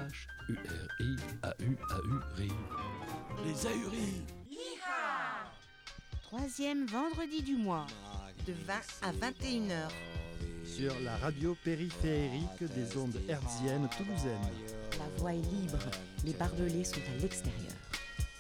A-H-U-R-I-A-U-A-U-RI. Les ahuris. Troisième vendredi du mois, de 20 à 21h. Sur la radio périphérique des ondes hertziennes toulousaines. La voie est libre, les barbelés sont à l'extérieur.